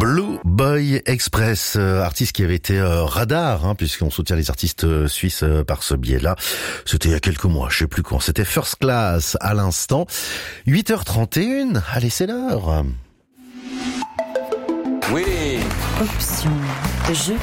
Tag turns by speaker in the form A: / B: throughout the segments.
A: Blue Boy Express, artiste qui avait été radar, puisqu'on soutient les artistes suisses par ce biais-là. C'était il y a quelques mois, je sais plus quand. C'était First Class à l'instant. 8h31, allez, c'est l'heure.
B: Oui.
C: Option jeu.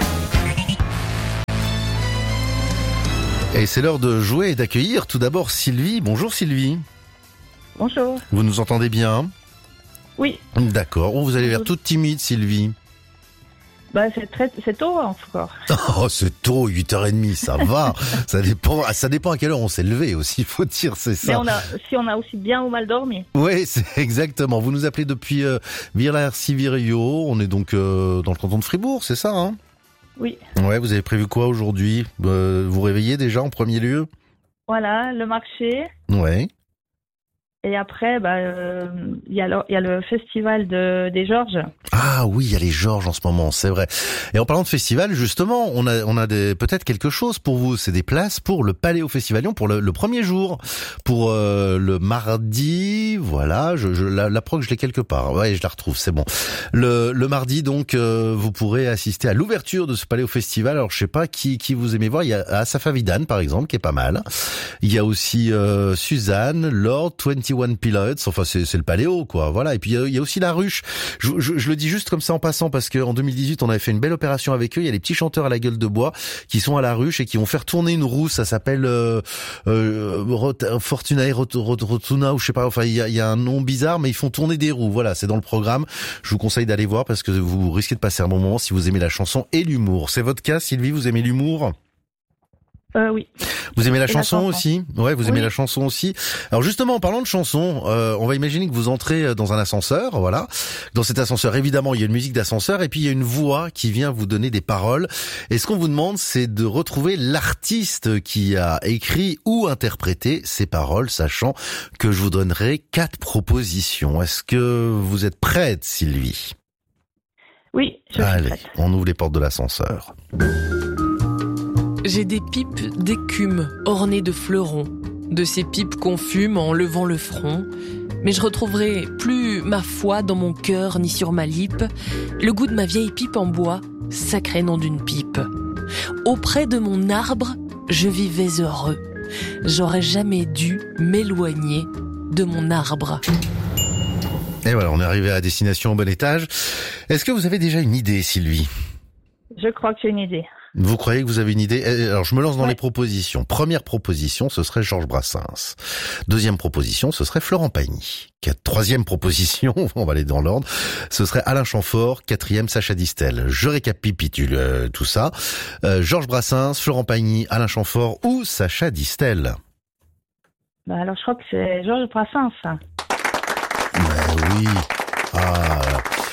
A: Et c'est l'heure de jouer et d'accueillir tout d'abord Sylvie. Bonjour Sylvie.
D: Bonjour.
A: Vous nous entendez bien ?
D: Oui.
A: D'accord. Oh, vous avez l'air toute timide Sylvie.
D: C'est tôt encore.
A: Oh, c'est tôt, 8h30, ça va. Ça dépend à quelle heure on s'est levé aussi, faut dire, c'est ça.
D: Mais on a aussi bien ou mal dormi.
A: Oui, c'est exactement. Vous nous appelez depuis Villers-Sivirio. On est donc dans le canton de Fribourg, c'est ça, hein ?
D: Oui.
A: Ouais, vous avez prévu quoi aujourd'hui ? Vous réveillez déjà en premier lieu ?
D: Voilà, le marché.
A: Ouais.
D: Et après, il y a le festival des Georges.
A: Ah oui, il y a les Georges en ce moment, c'est vrai. Et en parlant de festival, justement, on a peut-être quelque chose pour vous. C'est des places pour le Paléo Festivalion pour le premier jour, pour le mardi. Voilà, la prog, je l'ai quelque part. Ouais, je la retrouve, c'est bon. Le mardi, donc, vous pourrez assister à l'ouverture de ce Paléo Festival. Alors, je sais pas qui vous aimez voir. Il y a Asaf Avidan, par exemple, qui est pas mal. Il y a aussi Suzanne, Lord, 21 Pilots, enfin c'est le Paléo quoi, voilà. Et puis il y a aussi la ruche. Je le dis juste comme ça en passant parce que en 2018 on avait fait une belle opération avec eux. Il y a les petits chanteurs à la gueule de bois qui sont à la ruche et qui vont faire tourner une roue. Ça s'appelle Fortunae Rotuna ou je sais pas. Enfin il y a un nom bizarre, mais ils font tourner des roues. Voilà, c'est dans le programme. Je vous conseille d'aller voir parce que vous risquez de passer un bon moment si vous aimez la chanson et l'humour. C'est votre cas, Sylvie. Vous aimez l'humour ?
D: Oui.
A: Vous aimez la chanson aussi ? Ouais, vous aimez la chanson aussi. Alors justement, en parlant de chanson, on va imaginer que vous entrez dans un ascenseur, voilà. Dans cet ascenseur, évidemment, il y a une musique d'ascenseur et puis il y a une voix qui vient vous donner des paroles. Et ce qu'on vous demande, c'est de retrouver l'artiste qui a écrit ou interprété ces paroles, sachant que je vous donnerai 4 propositions. Est-ce que vous êtes prête, Sylvie ?
D: Oui, je suis
A: Allez,
D: prête.
A: on ouvre les portes de l'ascenseur.
C: J'ai des pipes d'écume ornées de fleurons, de ces pipes qu'on fume en levant le front. Mais je retrouverai plus ma foi dans mon cœur ni sur ma lippe, le goût de ma vieille pipe en bois, sacré nom d'une pipe. Auprès de mon arbre, je vivais heureux. J'aurais jamais dû m'éloigner de mon arbre.
A: Et voilà, on est arrivé à destination au bon étage. Est-ce que vous avez déjà une idée, Sylvie ?
D: Je crois que j'ai une idée.
A: Vous croyez que vous avez une idée ? Alors, je me lance dans les propositions. Première proposition, ce serait Georges Brassens. Deuxième proposition, ce serait Florent Pagny. Troisième proposition, on va aller dans l'ordre, ce serait Alain Chamfort. Quatrième, Sacha Distel. Je récapitule tout ça. Georges Brassens, Florent Pagny, Alain Chamfort ou Sacha Distel.
D: Alors, je crois que c'est Georges Brassens.
A: Oui. Ah.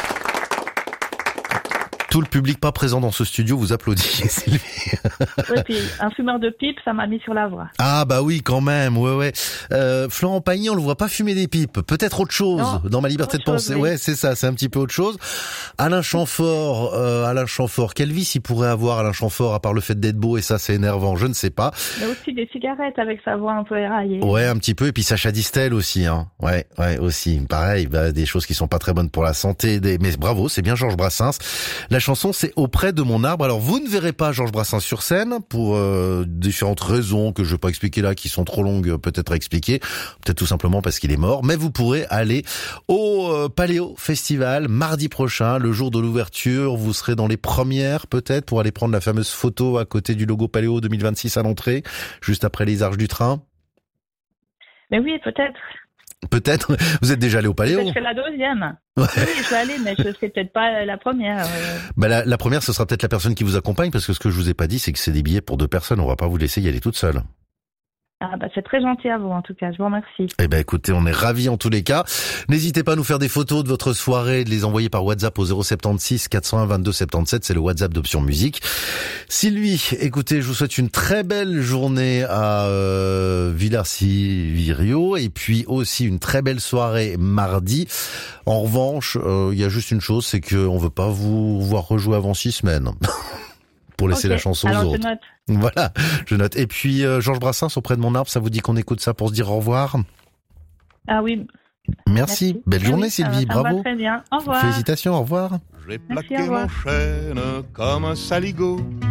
A: Tout le public pas présent dans ce studio vous applaudit, Sylvie.
D: Oui, puis un fumeur de pipe, ça m'a mis sur la voie.
A: Ah bah oui, quand même, ouais. Florent Pagny, on le voit pas fumer des pipes. Peut-être autre chose dans ma liberté de penser.
D: Oui.
A: Ouais, c'est ça, c'est un petit peu autre chose. Alain Chamfort, quelle vie s'il pourrait avoir Alain Chamfort à part le fait d'être beau et ça c'est énervant, je ne sais pas.
D: Mais aussi des cigarettes avec sa voix un peu éraillée.
A: Ouais, un petit peu. Et puis Sacha Distel aussi, hein. Ouais, aussi. Pareil, des choses qui sont pas très bonnes pour la santé. Mais bravo, c'est bien Georges Brassens. La chanson, c'est Auprès de mon arbre. Alors, vous ne verrez pas Georges Brassens sur scène pour différentes raisons que je vais pas expliquer là, qui sont trop longues peut-être à expliquer. Peut-être tout simplement parce qu'il est mort. Mais vous pourrez aller au Paléo Festival mardi prochain, le jour de l'ouverture. Vous serez dans les premières peut-être pour aller prendre la fameuse photo à côté du logo Paléo 2026 à l'entrée, juste après les arches du train.
D: Mais oui, peut-être.
A: Peut-être. Vous êtes déjà allé au Paléo ?
D: Je fais la deuxième.
A: Ouais.
D: Oui, je vais aller, mais je serai peut-être pas la première.
A: La première, ce sera peut-être la personne qui vous accompagne, parce que ce que je vous ai pas dit, c'est que c'est des billets pour 2 personnes. On va pas vous laisser y aller toute seule.
D: C'est très gentil à vous, en tout cas. Je vous remercie.
A: Eh ben, écoutez, on est ravis en tous les cas. N'hésitez pas à nous faire des photos de votre soirée, de les envoyer par WhatsApp au 076 401 22 77. C'est le WhatsApp d'Option Musique. Sylvie, écoutez, je vous souhaite une très belle journée à Villers-Sivirio et puis aussi une très belle soirée mardi. En revanche, il y a juste une chose, c'est qu'on veut pas vous voir rejouer avant 6 semaines. Pour laisser la chanson aux autres.
D: Je note.
A: Voilà, je note. Et puis, Georges Brassens, Auprès de mon arbre, ça vous dit qu'on écoute ça pour se dire au revoir ?
D: Ah oui.
A: Merci. Belle journée, Sylvie.
D: Ça
A: Bravo.
D: va très bien. Au revoir.
A: Félicitations. Au revoir.
B: J'ai
D: Merci,
B: plaqué
D: au revoir.
B: mon chêne comme un saligot.